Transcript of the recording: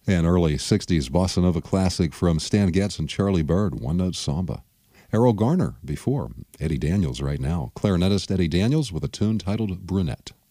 An early 60s bossa nova classic from Stan Getz and Charlie Bird, One Note Samba. Errol Garner before, Eddie Daniels right now. Clarinetist Eddie Daniels with a tune titled Brunette.